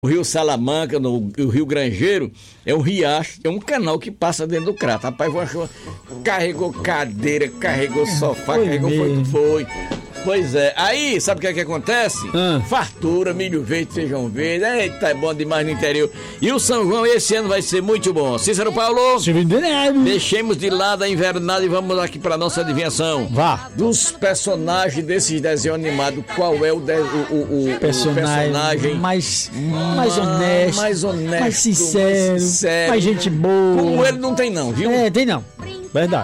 O Rio Salamanca, o Rio Grangeiro, é um riacho, é um canal que passa dentro do crato. Rapaz, carregou cadeira, carregou sofá, foi. Pois é, aí sabe o que é que acontece? Fartura, milho verde, feijão verde, eita, é bom demais no interior. E o São João esse ano vai ser muito bom. Cícero Paulo, deixemos de lado a invernada e vamos aqui para nossa adivinhação. Vá. Dos personagens desses desenhos animados, qual é o personagem mais honesto, mais sincero, mais gente boa? Como ele não tem não, viu? Tem não, verdade.